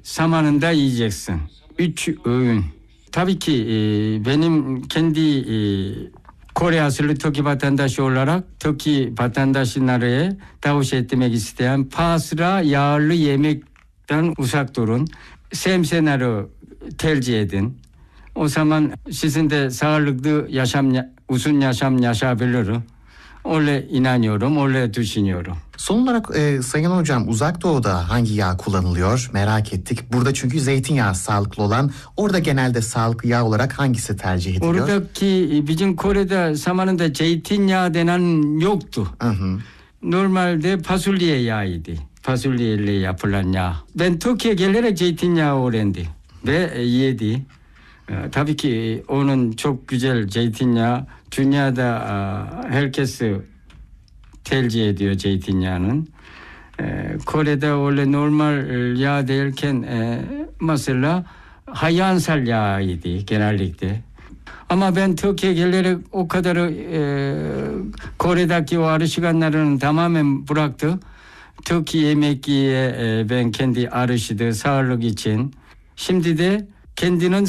zamanında yiyeceksin. 3 öğün. Tabii ki benim kendi Kore asıllı Türk vatandaşı olarak Türk vatandaşlara tavsiye etmek isteyen fazla yağlı yemekten uzak durun. Semsenarı tercih edin. O zaman sizin de sağlıklı yaşam, uzun yaşam yaşayabilir. Öyle inanıyorum, öyle düşünüyorum. Son olarak Sayın Hocam, Uzak Doğu'da hangi yağ kullanılıyor merak ettik. Burada çünkü zeytinyağı sağlıklı olan, orada genelde sağlıklı yağ olarak hangisi tercih ediliyor? Oradaki bizim Kore'de zamanında zeytinyağı denen yoktu. Normalde fasulye yağıydı. Fasulyeyle yapılan yağ. Ben Türkiye'ye gelerek zeytinyağı öğrendi ve yedi. Tabii ki onun çok güzel zeytinyağı. Dünyada herkes tercih ediyor zeytinyağının. Kore'de öyle normal yağ değilken mesela hayvansal yağıydı genellikle. Ama ben Türkiye'ye gelerek o kadar Kore'deki o alışkanlarını tamamen bıraktı. Türkiye yemeğiye ben kendi arıştı sağlık için. Şimdi de kendinin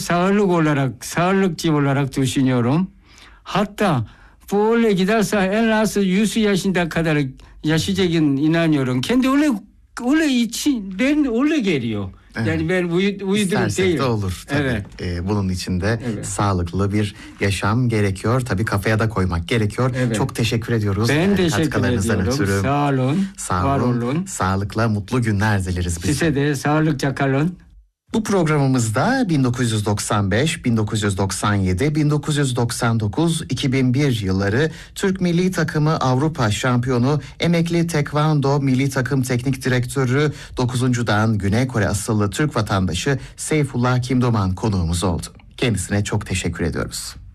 sağlıkçı olarak düşünüyorum. Hatta böyle giderse en az 100 yaşında kadar yaşayacağına inanıyorum. Kendi öyle içinden öyle geliyor. Evet. Yani ben uydurup değilim. De olur tabii. Evet. Bunun için de sağlıklı bir yaşam gerekiyor. Tabii kafaya da koymak gerekiyor. Evet. Çok teşekkür ediyoruz. Ben teşekkür ediyorum. Ötürü. Sağ olun. Var olun. Sağlıkla mutlu günler dileriz biz. Size de sağlıkla kalın. Bu programımızda 1995, 1997, 1999, 2001 yılları Türk Milli Takımı Avrupa Şampiyonu, emekli Tekvando Milli Takım Teknik Direktörü 9. Dan Güney Kore asıllı Türk vatandaşı Seyfullah Kim Doman konuğumuz oldu. Kendisine çok teşekkür ediyoruz.